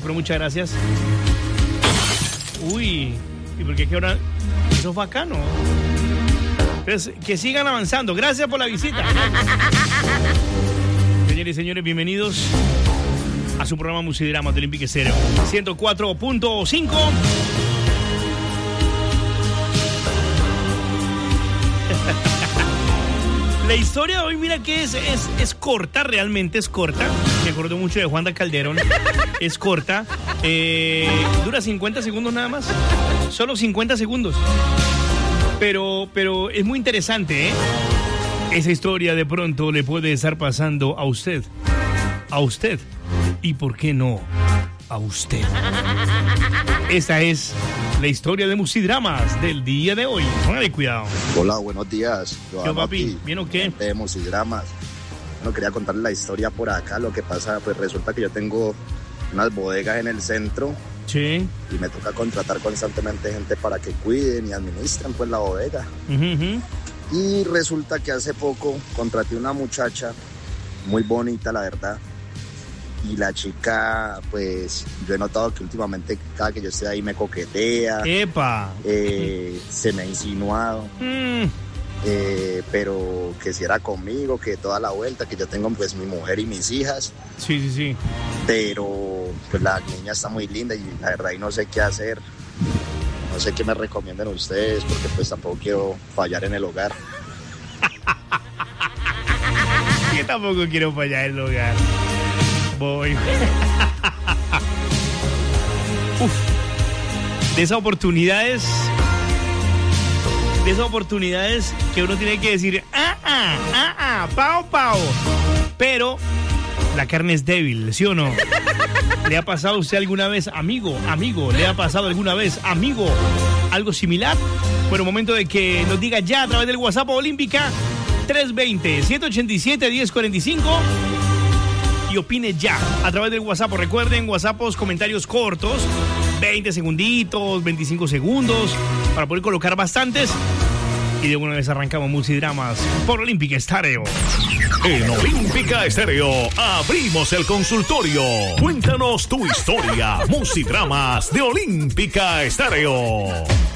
pero muchas gracias. Uy, ¿y por qué ahora? Eso es bacano. Entonces, que sigan avanzando. Gracias por la visita. Señores y señores, bienvenidos a su programa Musidramas del Olympic Estéreo 104.5. La historia de hoy, mira que es corta, realmente es corta. Me acuerdo mucho de Juanda Calderón. Es corta. Dura 50 segundos nada más. Solo 50 segundos. Pero es muy interesante, ¿eh? Esa historia de pronto le puede estar pasando a usted. A usted. ¿Y por qué no a usted? Esta es la historia de Musidramas del día de hoy. Póngale cuidado. Hola, buenos días. ¿Qué, papi? ¿Bien o qué? De Musidramas. Bueno, quería contarles la historia por acá. Lo que pasa, pues resulta que yo tengo unas bodegas en el centro. Sí. Y me toca contratar constantemente gente para que cuiden y administren pues la bodega. Y resulta que hace poco contraté una muchacha muy bonita, la verdad. Y la chica, pues, yo he notado que últimamente cada que yo estoy ahí me coquetea. ¡Epa! Se me ha insinuado. Pero que si era conmigo, que toda la vuelta, que yo tengo pues mi mujer y mis hijas. Sí. Pero pues la niña está muy linda y la verdad y no sé qué hacer. No sé qué me recomiendan ustedes porque pues tampoco quiero fallar en el hogar. Yo tampoco quiero fallar en el hogar. Voy. Uf. De esas oportunidades que uno tiene que decir pao. Pero la carne es débil, ¿sí o no? ¿Le ha pasado a usted alguna vez, amigo? ¿Le ha pasado alguna vez, amigo, algo similar? Bueno, momento de que nos diga ya a través del WhatsApp Olímpica 320-187-1045 y opine ya a través del WhatsApp. Recuerden, WhatsAppos, comentarios cortos, 20 segunditos, 25 segundos, para poder colocar bastantes. Y de una vez arrancamos Musidramas por Olímpica Estéreo. En Olímpica Estéreo abrimos el consultorio. Cuéntanos tu historia. Musidramas de Olímpica Estéreo.